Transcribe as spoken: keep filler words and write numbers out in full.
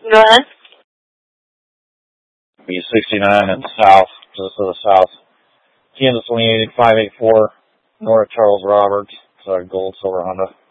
Go ahead. B sixty-nine and south, just to the south. Kansas twenty-eight five eighty-four, North Charles Roberts. It's a gold silver Honda.